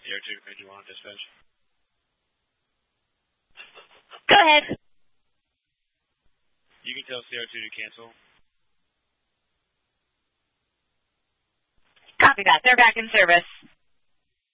Air 2, Major 1, dispatch. Go ahead. You can tell CR2 to cancel. Copy that. They're back in service.